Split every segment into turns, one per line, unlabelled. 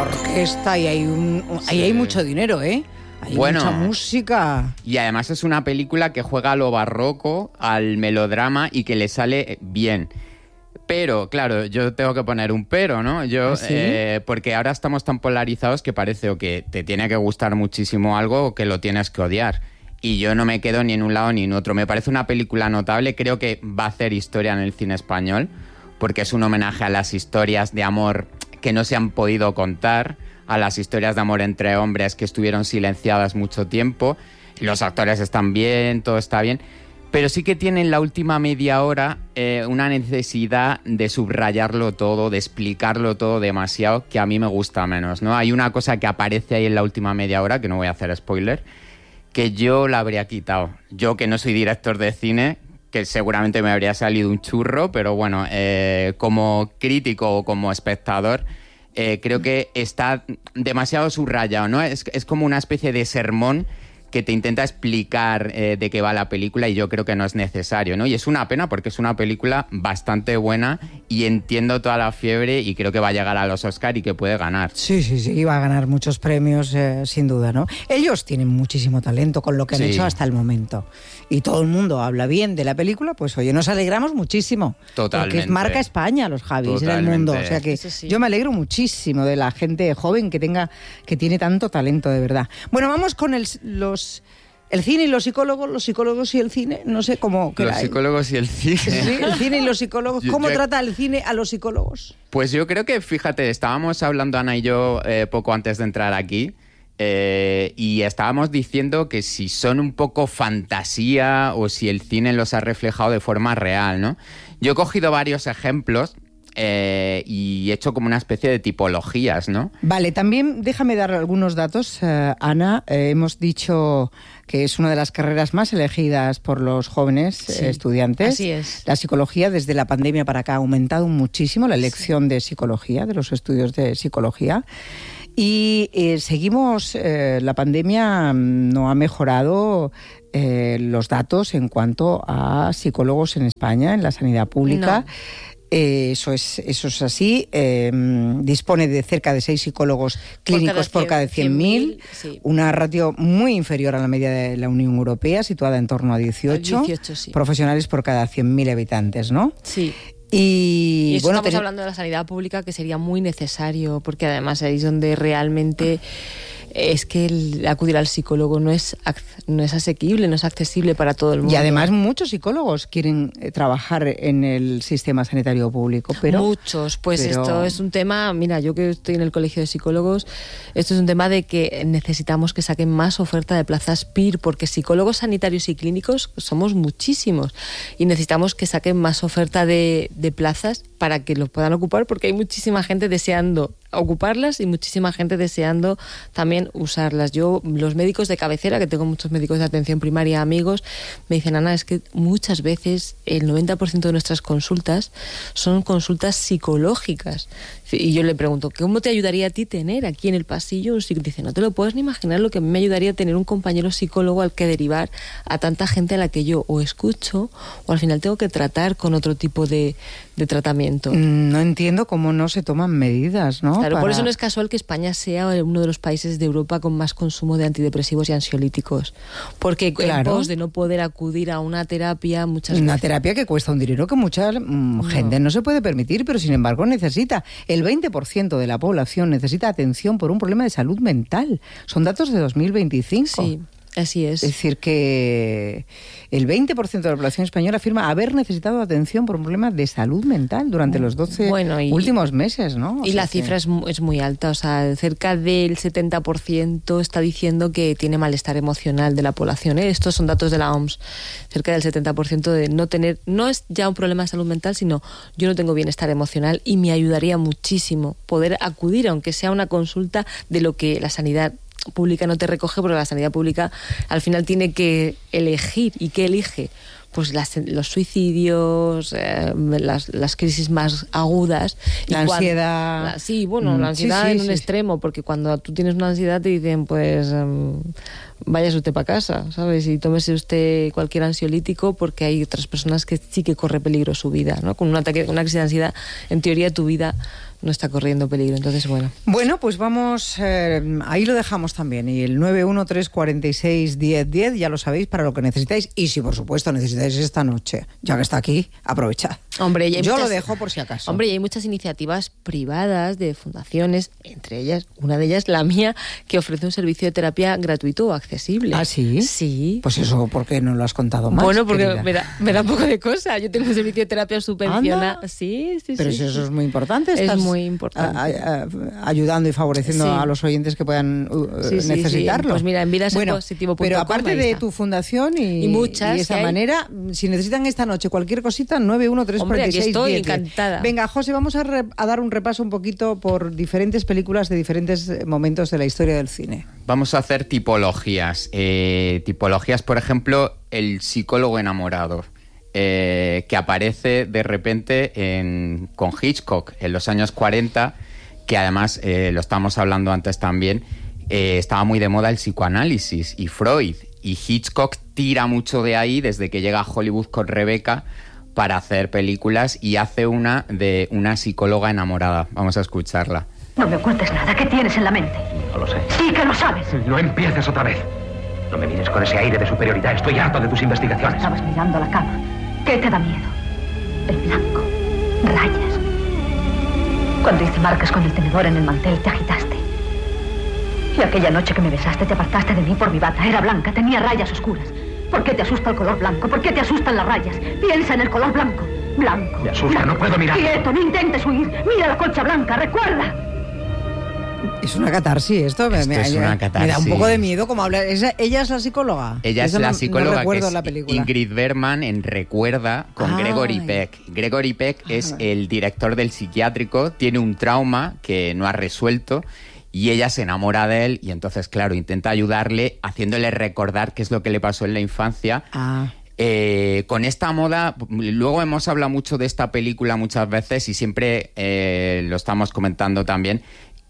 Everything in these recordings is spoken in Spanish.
orquesta y ahí hay mucho dinero, ¿eh? Hay mucha música.
Y además es una película que juega a lo barroco, al melodrama y que le sale bien. Pero, claro, yo tengo que poner un pero, ¿no?
¿Sí?
Porque ahora estamos tan polarizados que parece o que te tiene que gustar muchísimo algo o que lo tienes que odiar. Y yo no me quedo ni en un lado ni en otro. Me parece una película notable. Creo que va a hacer historia en el cine español porque es un homenaje a las historias de amor que no se han podido contar, a las historias de amor entre hombres que estuvieron silenciadas mucho tiempo. Los actores están bien, todo está bien. Pero sí que tiene en la última media hora una necesidad de subrayarlo todo, de explicarlo todo demasiado, que a mí me gusta menos, ¿no? Hay una cosa que aparece ahí en la última media hora, que no voy a hacer spoiler, que yo la habría quitado. Yo, que no soy director de cine, que seguramente me habría salido un churro, pero bueno, como crítico o como espectador, creo que está demasiado subrayado, ¿no? Es como una especie de sermón que te intenta explicar de qué va la película y yo creo que no es necesario, ¿no? Y es una pena porque es una película bastante buena y entiendo toda la fiebre y creo que va a llegar a los Oscar y que puede ganar.
Sí, va a ganar muchos premios, sin duda, ¿no? Ellos tienen muchísimo talento con lo que han hecho hasta el momento. Y todo el mundo habla bien de la película, pues oye, nos alegramos muchísimo.
Totalmente.
Porque marca España los Javis en el mundo. O sea que yo me alegro muchísimo de la gente joven que tiene tanto talento, de verdad. Bueno, vamos con el cine y los psicólogos y el cine, no sé cómo...
Los psicólogos y el cine.
Sí, el cine y los psicólogos. ¿Cómo trata el cine a los psicólogos?
Pues yo creo que, fíjate, estábamos hablando Ana y yo poco antes de entrar aquí y estábamos diciendo que si son un poco fantasía o si el cine los ha reflejado de forma real, ¿no? Yo he cogido varios ejemplos y he hecho como una especie de tipologías, ¿no?
Vale, también déjame dar algunos datos, Ana. Hemos dicho que es una de las carreras más elegidas por los jóvenes estudiantes.
Así es.
La psicología desde la pandemia para acá ha aumentado muchísimo la elección de psicología, de los estudios de psicología. Y seguimos, la pandemia no ha mejorado los datos en cuanto a psicólogos en España, en la sanidad pública. No. Eso es así. Dispone de cerca de 6 psicólogos clínicos por cada 100.000, sí. Una ratio muy inferior a la media de la Unión Europea, situada en torno a 18 sí. Profesionales por cada 100.000 habitantes, ¿no?
Sí.
Y
bueno, estamos hablando de la sanidad pública, que sería muy necesario, porque además ahí es donde realmente es que acudir al psicólogo no es asequible, no es accesible para todo el mundo.
Y además muchos psicólogos quieren trabajar en el sistema sanitario público, pero...
Muchos, esto es un tema, mira, yo que estoy en el colegio de psicólogos, esto es un tema de que necesitamos que saquen más oferta de plazas PIR, porque psicólogos sanitarios y clínicos somos muchísimos y necesitamos que saquen más oferta de plazas para que los puedan ocupar, porque hay muchísima gente deseando ocuparlas y muchísima gente deseando también usarlas. Yo, los médicos de cabecera, que tengo muchos médicos de atención primaria, amigos, me dicen, Ana, es que muchas veces el 90% de nuestras consultas son consultas psicológicas. Y yo le pregunto, ¿cómo te ayudaría a ti tener aquí en el pasillo un psicólogo? Dice, no te lo puedes ni imaginar lo que a mí me ayudaría tener un compañero psicólogo al que derivar a tanta gente a la que yo o escucho o al final tengo que tratar con otro tipo de tratamiento.
No entiendo cómo no se toman medidas, ¿no?
Claro, por eso no es casual que España sea uno de los países de Europa con más consumo de antidepresivos y ansiolíticos. Porque en pos de no poder acudir a una terapia muchas veces...
Una terapia que cuesta un dinero que mucha gente no se puede permitir, pero sin embargo necesita. El 20% de la población necesita atención por un problema de salud mental. Son datos de 2025.
Sí. Así es.
Es decir, que el 20% de la población española afirma haber necesitado atención por un problema de salud mental durante los 12 últimos meses, ¿no?
Y la cifra es muy alta, o sea, cerca del 70% está diciendo que tiene malestar emocional de la población, ¿eh? Estos son datos de la OMS. Cerca del 70% de no tener, no es ya un problema de salud mental, sino yo no tengo bienestar emocional y me ayudaría muchísimo poder acudir, aunque sea una consulta de lo que la sanidad pública no te recoge, porque la sanidad pública al final tiene que elegir. ¿Y qué elige? Pues los suicidios, las crisis más agudas.
La ansiedad.
La ansiedad en un extremo, porque cuando tú tienes una ansiedad te dicen, pues váyase usted para casa, ¿sabes? Y tómese usted cualquier ansiolítico, porque hay otras personas que sí que corre peligro su vida, ¿no? Con un ataque, una crisis de ansiedad, en teoría tu vida no está corriendo peligro. Entonces, bueno.
Bueno, pues vamos, ahí lo dejamos también. Y el 913461010, ya lo sabéis, para lo que necesitáis. Y si, por supuesto, necesitáis esta noche, ya que está aquí, aprovechad.
Hombre,
yo lo dejo por si acaso.
Hombre, y hay muchas iniciativas privadas de fundaciones, entre ellas, una de ellas, la mía, que ofrece un servicio de terapia gratuito o accesible.
¿Ah, sí?
Sí.
Pues eso, ¿por qué no lo has contado más?
Bueno, porque me da un poco de cosa. Yo tengo un servicio de terapia subvencionado. Sí.
Pero
sí.
Eso es muy importante.
Es muy importante.
Ayudando y favoreciendo a los oyentes que puedan necesitarlo.
Sí. Pues mira, en vidasenpositivo.com.
Pero aparte de tu fundación y esa manera, si necesitan esta noche cualquier cosita, 9134610.
Hombre, aquí estoy encantada.
Venga, José, vamos a dar un repaso un poquito por diferentes películas de diferentes momentos de la historia del cine.
Vamos a hacer tipologías. Tipologías, por ejemplo, el psicólogo enamorado. Que aparece de repente con Hitchcock en los años 40, que además, lo estábamos hablando antes también, estaba muy de moda el psicoanálisis y Freud, y Hitchcock tira mucho de ahí desde que llega a Hollywood con Rebecca para hacer películas, y hace una de una psicóloga enamorada. Vamos a escucharla.
No me ocultes nada. ¿Qué tienes en la mente?
No lo sé.
Sí que lo sabes.
No empieces otra vez. No me mires con ese aire de superioridad. Estoy harto de tus investigaciones.
Estabas mirando a la cama. ¿Qué te da miedo? El blanco. Rayas. Cuando hice marcas con el tenedor en el mantel, te agitaste. Y aquella noche que me besaste, te apartaste de mí por mi bata. Era blanca, tenía rayas oscuras. ¿Por qué te asusta el color blanco? ¿Por qué te asustan las rayas? Piensa en el color blanco. Blanco.
Me asusta,
blanco.
no puedo mirar.
Quieto, no intentes huir. Mira la colcha blanca, recuerda.
Es una catarsis esto.
Es una catarsis.
Me da un poco de miedo como hablar. ¿Ella es la psicóloga?
Ella es la psicóloga,
no recuerdo
que es
la película.
Ingrid Bergman en Recuerda, con Gregory Peck. Gregory Peck es el director del psiquiátrico, tiene un trauma que no ha resuelto, y ella se enamora de él, y entonces, claro, intenta ayudarle haciéndole recordar qué es lo que le pasó en la infancia. Con esta moda, luego hemos hablado mucho de esta película muchas veces, y siempre lo estamos comentando también,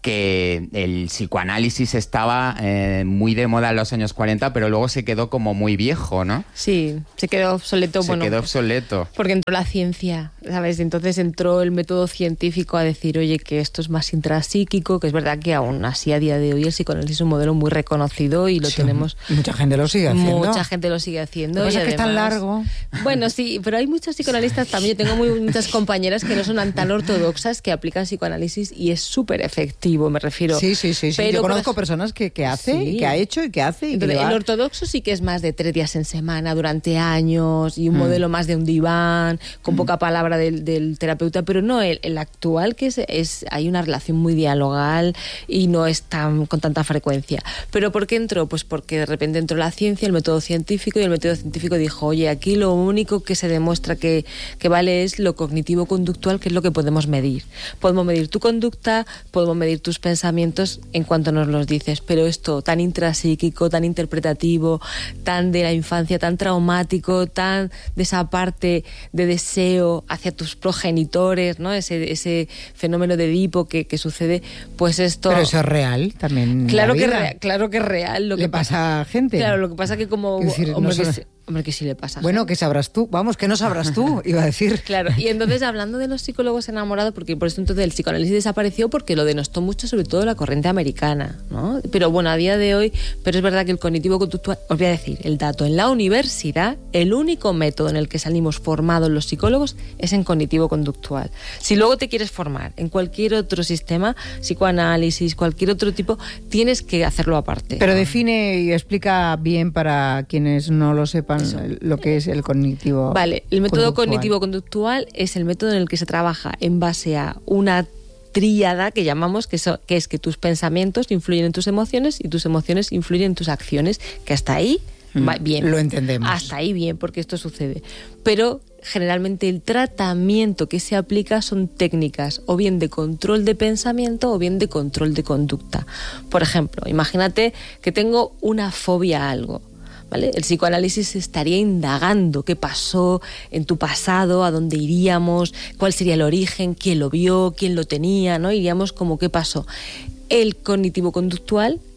que el psicoanálisis estaba muy de moda en los años 40, pero luego se quedó como muy viejo, ¿no?
Sí, se quedó obsoleto.
Se quedó obsoleto.
Porque entró la ciencia, ¿sabes? Entonces entró el método científico a decir, oye, que esto es más intrapsíquico, que es verdad que aún así a día de hoy el psicoanálisis es un modelo muy reconocido y lo tenemos...
Mucha gente lo sigue haciendo.
Mucha gente lo sigue haciendo.
Lo que pasa
y
es que es tan largo.
Bueno, sí, pero hay muchos psicoanalistas también. Yo tengo muchas compañeras que no son tan ortodoxas, que aplican psicoanálisis y es súper efectivo, me refiero.
Sí.
Pero,
yo conozco personas que hace,
sí.
que ha hecho y que hace. Y
entonces,
que
el ortodoxo sí que es más de 3 días en semana durante años y un modelo más de un diván, con poca palabra del terapeuta, pero no, el actual que hay una relación muy dialogal y no es con tanta frecuencia. ¿Pero por qué entró? Pues porque de repente entró la ciencia, el método científico, y el método científico dijo, oye, aquí lo único que se demuestra que vale es lo cognitivo-conductual, que es lo que podemos medir. Podemos medir tu conducta, podemos medir tus pensamientos en cuanto nos los dices, pero esto tan intrapsíquico, tan interpretativo, tan de la infancia, tan traumático, tan de esa parte de deseo hacia tus progenitores, ¿no? Ese fenómeno de Edipo que sucede, pues esto...
Pero eso es real también.
Claro que es real. Lo que
le pasa a gente.
Claro, lo que pasa que como...
decir,
Hombre, que sí le pasa.
Bueno, que sabrás tú. Vamos, que no sabrás tú, iba a decir.
Claro, y entonces hablando de los psicólogos enamorados, porque por eso entonces el psicoanálisis desapareció, porque lo denostó mucho, sobre todo la corriente americana, ¿no? Pero bueno, a día de hoy, pero es verdad que el cognitivo-conductual, os voy a decir el dato, en la universidad, el único método en el que salimos formados los psicólogos es en cognitivo-conductual. Si luego te quieres formar en cualquier otro sistema, psicoanálisis, cualquier otro tipo, tienes que hacerlo aparte.
Pero define y explica bien para quienes no lo sepan lo que es el cognitivo.
Vale, el método cognitivo-conductual es el método en el que se trabaja en base a una tríada que llamamos, que es que tus pensamientos influyen en tus emociones y tus emociones influyen en tus acciones, que hasta ahí bien.
Lo entendemos.
Hasta ahí bien, porque esto sucede. Pero generalmente el tratamiento que se aplica son técnicas o bien de control de pensamiento o bien de control de conducta. Por ejemplo, imagínate que tengo una fobia a algo. ¿Vale? El psicoanálisis estaría indagando qué pasó en tu pasado, a dónde iríamos, cuál sería el origen, quién lo vio, quién lo tenía, ¿no? Iríamos como qué pasó. El cognitivo-conductual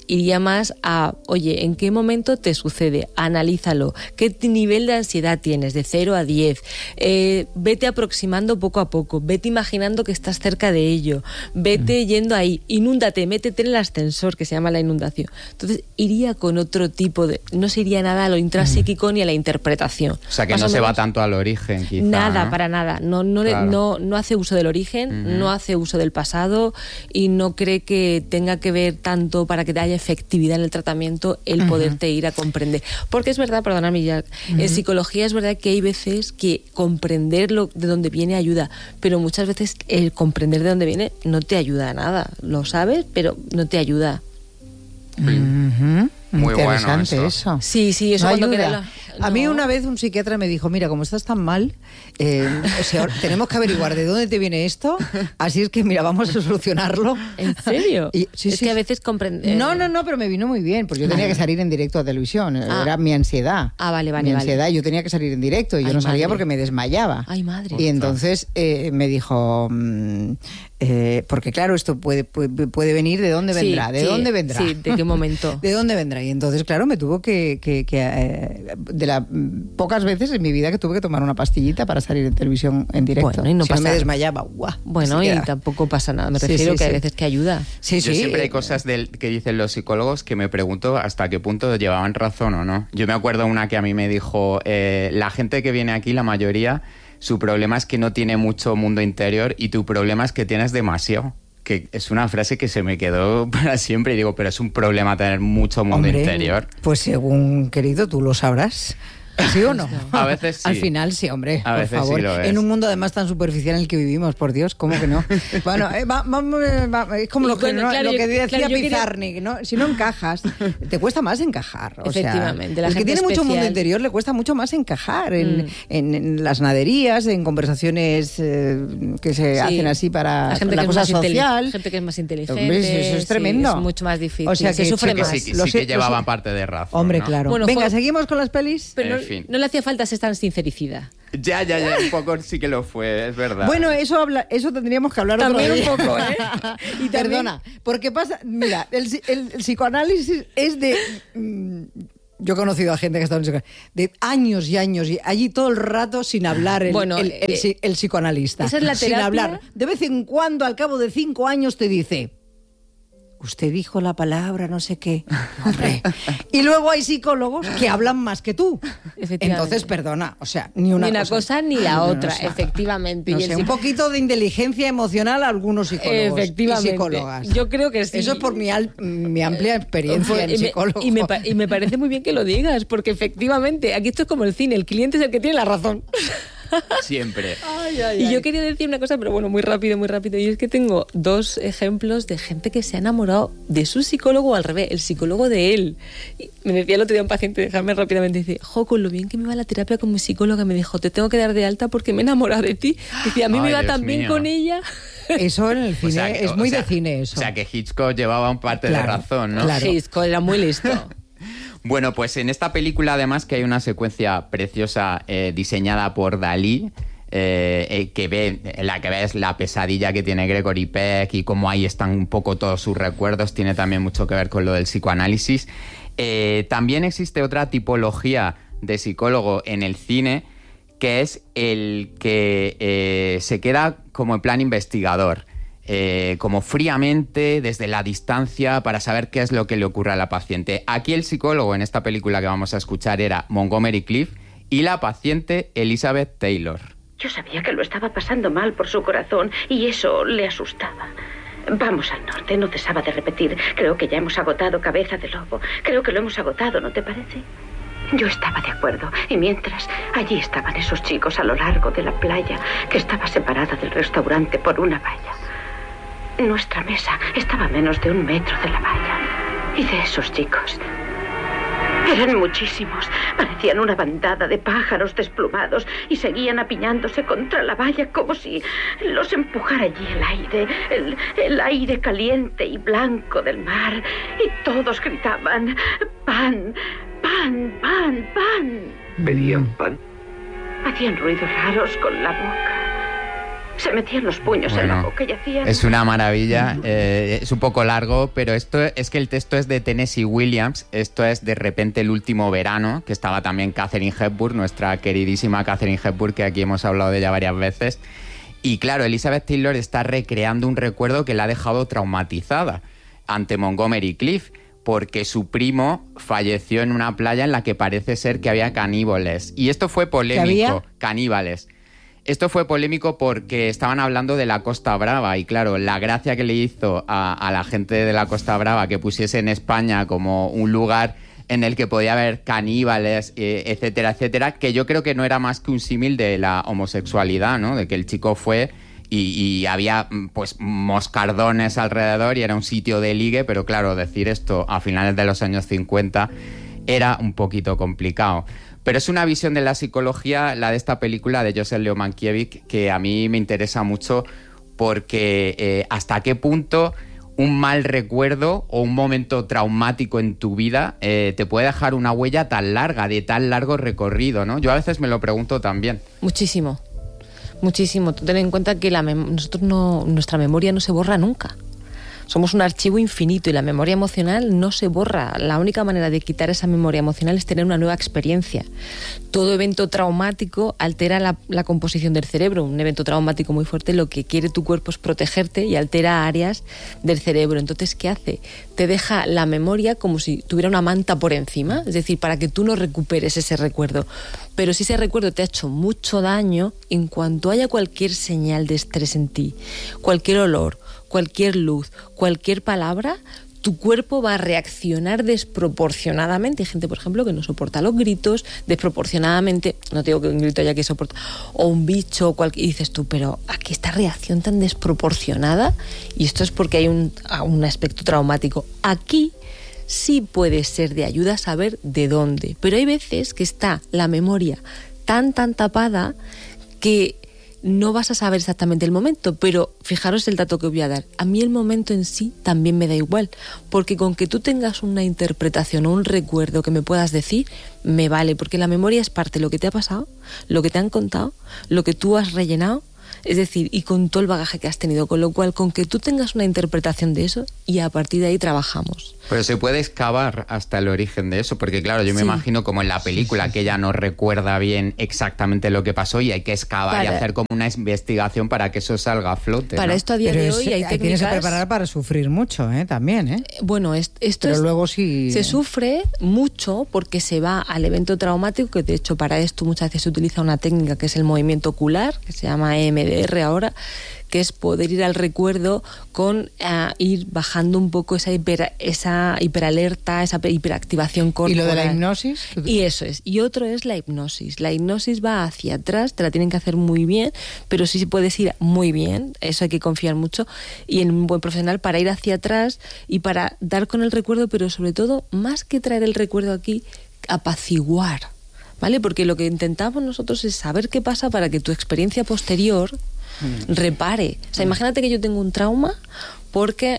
iría más a, oye, ¿en qué momento te sucede? Analízalo. ¿Qué nivel de ansiedad tienes? De 0 a 10. Vete aproximando poco a poco. Vete imaginando que estás cerca de ello. Vete yendo ahí. Inúndate, métete en el ascensor, que se llama la inundación. Entonces, iría con otro tipo de... No se iría nada a lo intrapsíquico ni a la interpretación.
O sea, que no se va tanto al origen, quizá.
Nada,
¿no?
para nada. No hace uso del origen, no hace uso del pasado y no cree que tenga que ver tanto para que haya efectividad en el tratamiento el poderte ir a comprender. Porque es verdad, perdóname, Jack, en psicología es verdad que hay veces que comprender de dónde viene ayuda, pero muchas veces el comprender de dónde viene no te ayuda a nada. Lo sabes, pero no te ayuda.
Muy
interesante
bueno
eso.
Sí, eso
No
cuando
ayuda. A mí una vez un psiquiatra me dijo, mira, como estás tan mal, o sea, tenemos que averiguar de dónde te viene esto, así es que mira, vamos a solucionarlo.
¿En serio?
Sí,
es que a veces comprender...
No, pero me vino muy bien, porque yo tenía que salir en directo a televisión, era mi ansiedad.
Vale.
Mi ansiedad, yo tenía que salir en directo y yo no salía porque me desmayaba.
Ay, madre.
Y entonces me dijo... porque claro, esto puede venir, ¿de dónde vendrá? ¿De dónde vendrá?
Sí, ¿de qué momento?
¿De dónde vendrá? Y entonces, claro, me tuvo que de las pocas veces en mi vida que tuve que tomar una pastillita para salir en televisión en directo.
Bueno, y no
si
pasa
no me desmayaba. ¡Guau!
Bueno, y tampoco pasa nada. Me refiero que hay veces que ayuda.
Sí,
Yo siempre hay cosas que dicen los psicólogos que me pregunto hasta qué punto llevaban razón o no. Yo me acuerdo una que a mí me dijo, la gente que viene aquí, la mayoría, su problema es que no tiene mucho mundo interior y tu problema es que tienes demasiado. Que es una frase que se me quedó para siempre y digo, pero es un problema tener mucho mundo interior.
Pues según, querido, tú lo sabrás. ¿Sí o no?
A veces sí.
Al final sí, hombre,
a
por
veces
favor.
Sí lo es.
En un mundo además tan superficial en el que vivimos, por Dios, ¿cómo que no? Bueno, es como lo que decía Pizarnik, ¿no? Si no encajas, te cuesta más encajar. O
efectivamente.
Sea, el que tiene mucho mundo interior le cuesta mucho más encajar en las naderías, en conversaciones que se hacen así para la cosa social.
Gente que es más inteligente.
Hombre, eso es tremendo.
Es mucho más difícil.
O sea, que
se sufre más.
Sí que llevaban parte de razón.
Hombre,
¿no?
claro.
Bueno,
venga, seguimos con las pelis.
Pero
fin.
no le hacía falta ser tan sincericida.
Ya, un poco sí que lo fue, es verdad.
Bueno, eso tendríamos que hablar
también
otro día.
un poco, ¿eh?
Y perdona, porque pasa, mira, el psicoanálisis es de... yo he conocido a gente que ha estado en psicoanálisis de años y años y allí todo el rato sin hablar el psicoanalista.
Esa es la terapia.
Sin hablar. De vez en cuando, al cabo de 5 años, te dice... Usted dijo la palabra no sé qué. Hombre. Y luego hay psicólogos que hablan más que tú. Entonces, perdona, o sea, ni una
cosa ni la otra, efectivamente.
No
y
sé, un poquito de inteligencia emocional a algunos psicólogos y psicólogas.
Yo creo que sí.
Eso es por mi amplia experiencia en psicólogo.
Y me parece muy bien que lo digas, porque efectivamente, aquí esto es como el cine, el cliente es el que tiene la razón.
Siempre.
Y yo quería decir una cosa, pero bueno, muy rápido. Y es que tengo 2 ejemplos de gente que se ha enamorado de su psicólogo o al revés, el psicólogo de él. Y me decía el otro día un paciente, déjame rápidamente, dice, con lo bien que me va la terapia con mi psicóloga, me dijo, te tengo que dar de alta porque me he enamorado de ti. Dice, a mí me va tan bien con ella.
Eso en el cine es muy de cine eso.
O sea, que Hitchcock llevaba un parte de razón, ¿no?
Claro.
Hitchcock era muy listo.
Bueno, pues en esta película además que hay una secuencia preciosa diseñada por Dalí, en la que ves la pesadilla que tiene Gregory Peck y cómo ahí están un poco todos sus recuerdos, tiene también mucho que ver con lo del psicoanálisis. También existe otra tipología de psicólogo en el cine, que es el que se queda como en plan investigador. Como fríamente, desde la distancia, para saber qué es lo que le ocurre a la paciente. Aquí el psicólogo en esta película que vamos a escuchar era Montgomery Clift y la paciente Elizabeth Taylor.
Yo sabía que lo estaba pasando mal por su corazón y eso le asustaba. Vamos al norte, no cesaba de repetir. Creo que ya hemos agotado Cabeza de Lobo. Creo que lo hemos agotado, ¿no te parece? Yo estaba de acuerdo, y mientras, allí estaban esos chicos a lo largo de la playa, que estaba separada del restaurante por una valla. Nuestra mesa estaba a menos de 1 metro de la valla. Y de esos chicos... eran muchísimos. Parecían una bandada de pájaros desplumados y seguían apiñándose contra la valla como si los empujara allí el aire, el aire caliente y blanco del mar. Y todos gritaban, ¡pan, pan, pan, pan!
¿Pedían pan?
Hacían ruidos raros con la boca. Se metían los puños en la boca y hacían...
Es una maravilla, es un poco largo, pero esto es que el texto es de Tennessee Williams, esto es De repente el último verano, que estaba también Katharine Hepburn, nuestra queridísima Katharine Hepburn, que aquí hemos hablado de ella varias veces. Y claro, Elizabeth Taylor está recreando un recuerdo que la ha dejado traumatizada ante Montgomery Cliff, porque su primo falleció en una playa en la que parece ser que había caníbales. Y esto fue polémico, caníbales. Esto fue polémico porque estaban hablando de la Costa Brava y claro, la gracia que le hizo a la gente de la Costa Brava que pusiese en España como un lugar en el que podía haber caníbales, etcétera, etcétera, que yo creo que no era más que un símil de la homosexualidad, ¿no? De que el chico fue y había pues moscardones alrededor y era un sitio de ligue, pero claro, decir esto a finales de los años 50 era un poquito complicado. Pero es una visión de la psicología, la de esta película de Joseph Leo Mankiewicz, que a mí me interesa mucho porque hasta qué punto un mal recuerdo o un momento traumático en tu vida te puede dejar una huella tan larga, de tan largo recorrido, ¿no? Yo a veces me lo pregunto también.
Muchísimo. Ten en cuenta que nuestra memoria no se borra nunca. Somos un archivo infinito y la memoria emocional no se borra. La única manera de quitar esa memoria emocional es tener una nueva experiencia. Todo evento traumático altera la composición del cerebro. Un evento traumático muy fuerte, lo que quiere tu cuerpo es protegerte y altera áreas del cerebro. Entonces, ¿qué hace? Te deja la memoria como si tuviera una manta por encima, es decir, para que tú no recuperes ese recuerdo. Pero si ese recuerdo te ha hecho mucho daño, en cuanto haya cualquier señal de estrés en ti, cualquier olor, cualquier luz, cualquier palabra, tu cuerpo va a reaccionar desproporcionadamente. Hay gente, por ejemplo, que no soporta los gritos desproporcionadamente. No digo que un grito haya que soportar, o un bicho, y dices tú, pero aquí esta reacción tan desproporcionada, y esto es porque hay un aspecto traumático. Aquí sí puede ser de ayuda saber de dónde, pero hay veces que está la memoria tan tapada que no vas a saber exactamente el momento, pero fijaros el dato que os voy a dar. A mí el momento en sí también me da igual, porque con que tú tengas una interpretación o un recuerdo que me puedas decir, me vale, porque la memoria es parte de lo que te ha pasado, lo que te han contado, lo que tú has rellenado, es decir, y con todo el bagaje que has tenido, con lo cual, con que tú tengas una interpretación de eso y a partir de ahí trabajamos.
Pero se puede excavar hasta el origen de eso, porque claro, yo me imagino como en la película que ella no recuerda bien exactamente lo que pasó y hay que excavar y hacer como una investigación para que eso salga a flote.
Para esto a día de hoy hay técnicas...
Tienes que preparar para sufrir mucho, también,
Bueno,
pero luego sí...
Se sufre mucho porque se va al evento traumático, que de hecho para esto muchas veces se utiliza una técnica que es el movimiento ocular, que se llama EMDR ahora, que es poder ir al recuerdo con ir bajando un poco esa hiperalerta, esa hiperactivación corporal.
¿Y lo de la hipnosis?
Y eso es. Y otro es la hipnosis. La hipnosis va hacia atrás, te la tienen que hacer muy bien, pero sí puedes ir muy bien, eso hay que confiar mucho, y en un buen profesional para ir hacia atrás y para dar con el recuerdo, pero sobre todo, más que traer el recuerdo aquí, apaciguar, ¿vale? Porque lo que intentamos nosotros es saber qué pasa para que tu experiencia posterior repare. O sea, imagínate que yo tengo un trauma porque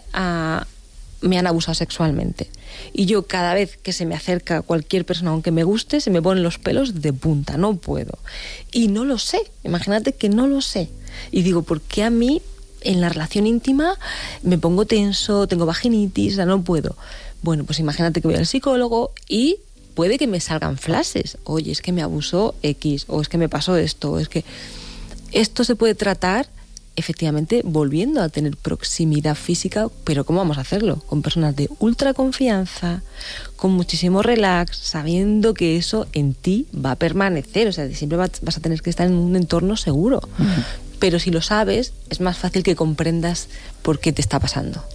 me han abusado sexualmente y yo cada vez que se me acerca cualquier persona, aunque me guste, se me ponen los pelos de punta, no puedo. Y no lo sé, imagínate que no lo sé. Y digo, ¿por qué a mí en la relación íntima me pongo tenso, tengo vaginitis, o sea, no puedo? Bueno, pues imagínate que voy al psicólogo y puede que me salgan flashes. Oye, es que me abusó X, o es que me pasó esto, o es que... Esto se puede tratar, efectivamente, volviendo a tener proximidad física, pero ¿cómo vamos a hacerlo? Con personas de ultra confianza, con muchísimo relax, sabiendo que eso en ti va a permanecer, o sea, siempre vas a tener que estar en un entorno seguro. Pero si lo sabes, es más fácil que comprendas por qué te está pasando.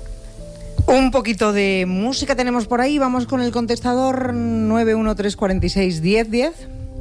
Un poquito de música tenemos por ahí, vamos con el contestador 913461010.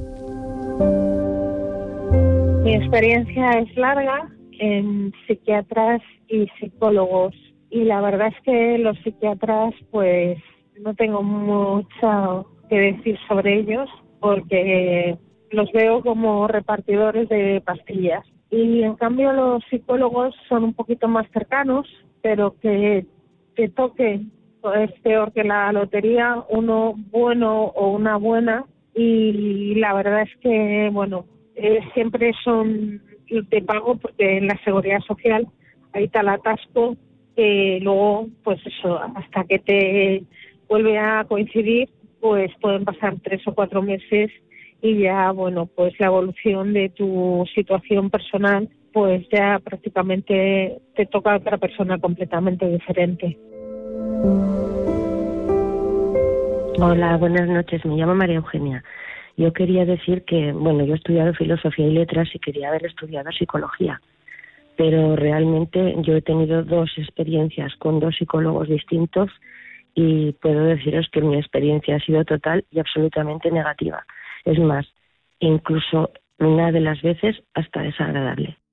Mi experiencia es larga en psiquiatras y psicólogos y la verdad es que los psiquiatras pues no tengo mucho que decir sobre ellos porque los veo como repartidores de pastillas y en cambio los psicólogos son un poquito más cercanos, pero que toque es peor que la lotería, uno bueno o una buena y la verdad es que bueno, siempre son te pago porque en la seguridad social hay tal atasco que luego, pues eso, hasta que te vuelve a coincidir, pues pueden pasar 3 o 4 meses y ya, bueno, pues la evolución de tu situación personal, pues ya prácticamente te toca a otra persona completamente diferente.
Hola, buenas noches. Me llamo María Eugenia. Yo quería decir que, bueno, yo he estudiado Filosofía y Letras y quería haber estudiado Psicología, pero realmente yo he tenido 2 experiencias con 2 psicólogos distintos y puedo deciros que mi experiencia ha sido total y absolutamente negativa. Es más, incluso una de las veces hasta desagradable.